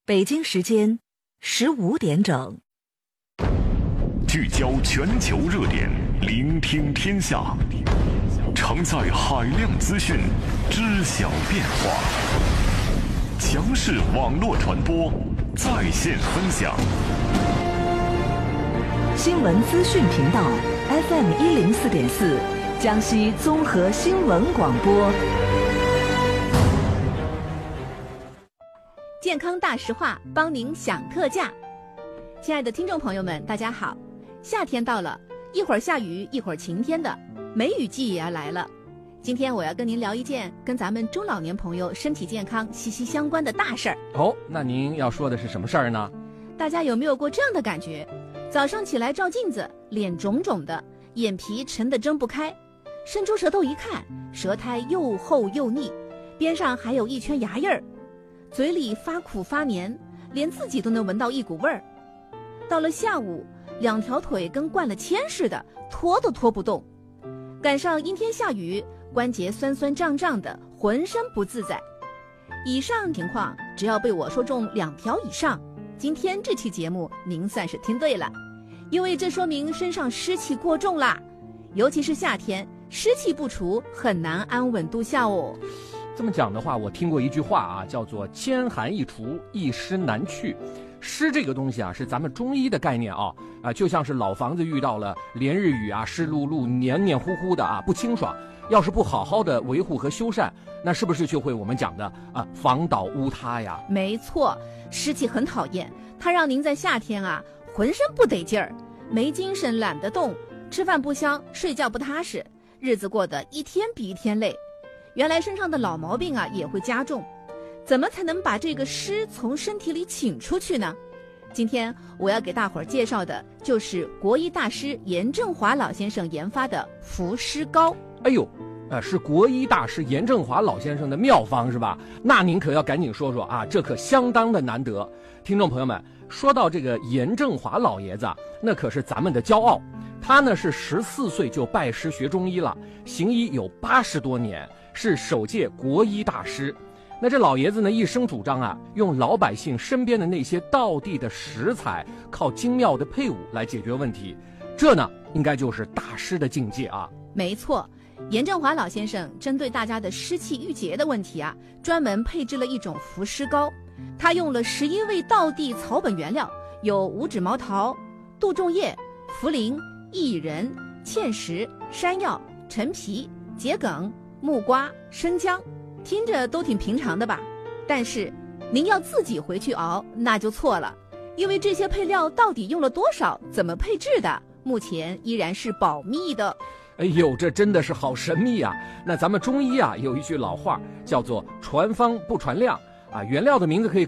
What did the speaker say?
北京时间15点整。 聚焦全球热点，聆听天下，承载海量资讯，知晓变化。强势网络传播，在线分享。 新闻资讯频道 FM 104.4，江西综合新闻广播。 健康大实话，帮您享特价。亲爱的听众朋友们，大家好！夏天到了，一会儿下雨，一会儿晴天的，梅雨季也要来了。今天我要跟您聊一件跟咱们中老年朋友身体健康息息相关的大事儿。 哦，那您要说的是什么事儿呢？ 大家有没有过这样的感觉？早上起来照镜子，脸肿肿的，眼皮沉得睁不开，伸出舌头一看，舌苔又厚又腻，边上还有一圈牙印儿，嘴里发苦发黏，连自己都能闻到一股味儿。到了下午，两条腿跟灌了铅似的，拖都拖不动。赶上阴天下雨，关节酸酸胀胀的，浑身不自在。以上情况只要被我说中2条以上，今天这期节目您算是听对了，因为这说明身上湿气过重啦，尤其是夏天，湿气不除，很难安稳度夏哦。 这么讲的话，我听过一句话啊，叫做千寒易除，一湿难去。湿这个东西啊，是咱们中医的概念啊，就像是老房子遇到了连日雨啊，湿漉漉、黏黏糊糊的啊，不清爽。要是不好好的维护和修缮，那是不是就会我们讲的啊，房倒屋塌呀？ 没错，湿气很讨厌，它让您在夏天啊，浑身不得劲儿，没精神，懒得动，吃饭不香，睡觉不踏实，日子过得一天比一天累。原来身上的老毛病啊也会加重，怎么才能把这个湿从身体里请出去呢？今天我要给大伙儿介绍的就是国医大师严正华老先生研发的伏湿膏。 哎呦，是国医大师严正华老先生的妙方是吧？那您可要赶紧说说啊，这可相当的难得。听众朋友们，说到这个严正华老爷子，那可是咱们的骄傲。他呢是14岁就拜师学中医了，行医有80多年，是首届国医大师。那这老爷子呢一生主张啊，用老百姓身边的那些道地的食材，靠精妙的配伍来解决问题，这呢应该就是大师的境界啊。 没错，严正华老先生针对大家的湿气郁结的问题啊，专门配制了一种伏湿膏。他用了11味道地草本原料，有五指毛桃、杜仲叶、茯苓、薏仁、芡实、山药、陈皮、桔梗、木瓜、生姜，听着都挺平常的吧？但是您要自己回去熬，那就错了，因为这些配料到底用了多少，怎么配制的，目前依然是保密的。 哎呦，这真的是好神秘啊！那咱们中医啊有一句老话叫做传方不传量啊，原料的名字可以